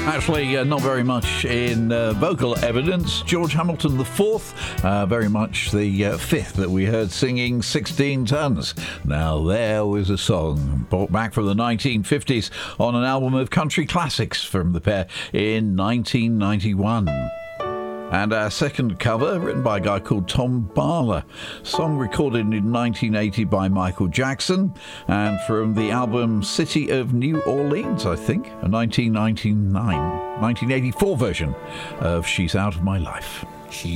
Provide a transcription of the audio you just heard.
Actually, not very much in vocal evidence. George Hamilton IV, very much the fifth that we heard singing 16 Tons. Now, there was a song brought back from the 1950s on an album of country classics from the pair in 1991. And our second cover, written by a guy called Tom Barler. Song recorded in 1980 by Michael Jackson, and from the album City of New Orleans, I think, a 1984 version of She's Out of My Life.